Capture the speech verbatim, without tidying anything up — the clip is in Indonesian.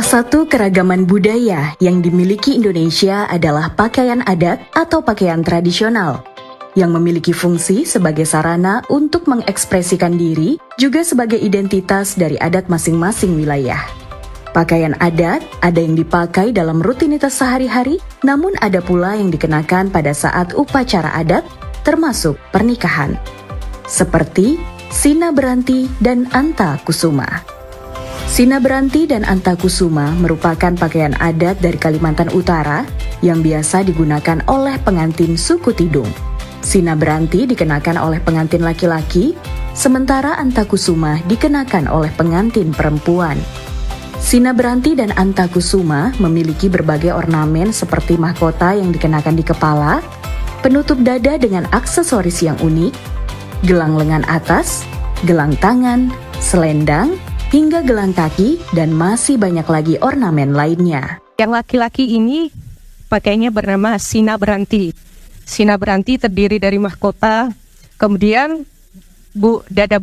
Satu keragaman budaya yang dimiliki Indonesia adalah pakaian adat atau pakaian tradisional yang memiliki fungsi sebagai sarana untuk mengekspresikan diri, juga sebagai identitas dari adat masing-masing wilayah. Pakaian adat ada yang dipakai dalam rutinitas sehari-hari, namun ada pula yang dikenakan pada saat upacara adat, termasuk pernikahan. Seperti Sina Beranti dan Anta Kusuma. Sina Beranti dan Anta Kusuma merupakan pakaian adat dari Kalimantan Utara yang biasa digunakan oleh pengantin suku Tidung. Sina Beranti dikenakan oleh pengantin laki-laki, sementara Anta Kusuma dikenakan oleh pengantin perempuan. Sina Beranti dan Anta Kusuma memiliki berbagai ornamen seperti mahkota yang dikenakan di kepala, penutup dada dengan aksesoris yang unik, gelang lengan atas, gelang tangan, selendang, hingga gelang kaki, dan masih banyak lagi ornamen lainnya. Yang laki-laki ini pakainya bernama Sina Beranti. Sina Beranti terdiri dari mahkota, kemudian bu dada